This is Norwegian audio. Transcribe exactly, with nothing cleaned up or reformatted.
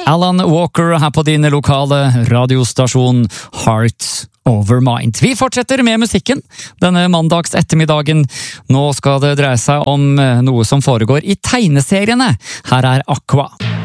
Alan Walker her på din lokale radiostasjon Heart Over Mind. Vi fortsetter med musikken denne mandags ettermiddagen. Nå skal det dreie seg om noe som foregår i tegneseriene. Her er Aqua.